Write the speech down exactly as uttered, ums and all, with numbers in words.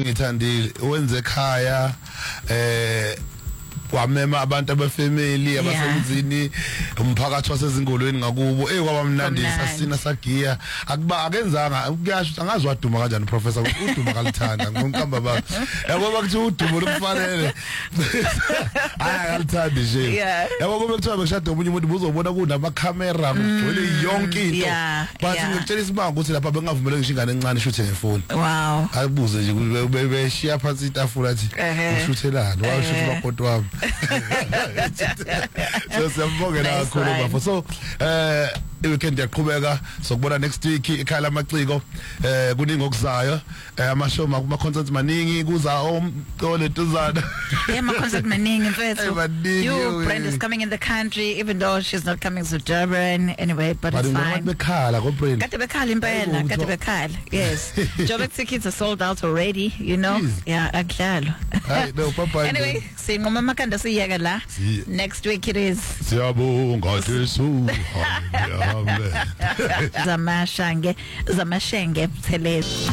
engithandile wenze ekhaya eh wamema abantu abafamily abasemzini umphakathi wasezingolweni ngakubo eh kwaba mnandi sasina sagiya akuba akenzanga ukuyasho angazi waduma kanjani professor uduma kalithanda ngonkamba ba yabo bakuthi udumo lokufanele aya kalithanda nje yabo kube kuthiwa beshade omunye umuntu uzobona kunama camera kugcwele yonke into bathi ngitshela isibanga ukuthi lapha bengavumeleki ngisho ingane encane ishuthe ngefoni wow ayibuze nje beshiya phansi itafula athi ushuthelana washutha umakoti wami so siyabongela kakhulu bafo so eh iweekend yaqhubeka sokubona next week ikhala amaciko eh kuningi okuzayo ama show kuma concerts maningi kuza omtole tuzana yeah ma concert maningi mfethu you Brenda is coming in the country even though she's not coming to Durban anyway but it's fine bekhala ko Brenda kade bekhala impela kade bekhala yes Joburg tickets are sold out already you know yeah akudlalo hayi no papa anyway sinqoma makanda siyeka la next week it is siyabonga Jesu zamashange zamashenge Buthelezi.